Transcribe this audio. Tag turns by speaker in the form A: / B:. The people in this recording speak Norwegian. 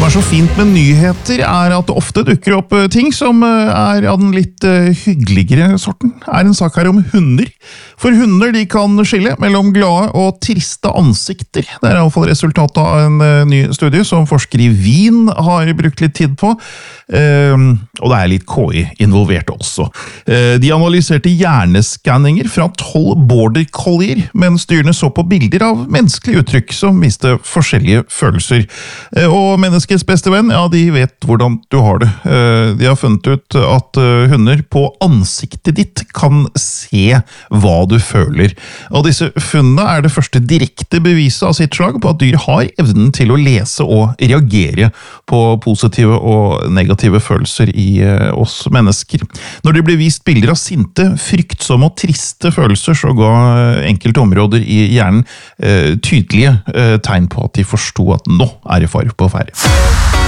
A: som så fint med nyheter at det ofte dukker opp ting som av den litt hyggeligere sorten. En sak her om hunder. For hunder de kan skille mellom glade og triste ansikter. Det I alle fall resultatet av en ny studie som forsker I Wien har brukt litt tid på. Og det litt KI involvert også. De analyserte hjerneskanninger fra 12 border collier, mens dyrene så på bilder av menneskelige uttrykk som viste forskjellige følelser. Og menneskets beste venn, ja, de vet hvordan du har det. De har funnet ut at hunder på ansiktet ditt kan se hva du føler. Og disse funnene det første direkte beviset av sitt slag på at dyr har evnen til å lese og reagere på positive og negative følelser I oss mennesker. Når det ble vist bilder av sinte, fryktsomme og triste følelser, så ga enkelte områder I hjernen tydelige tegn på at de forstod at nå det fare på ferde.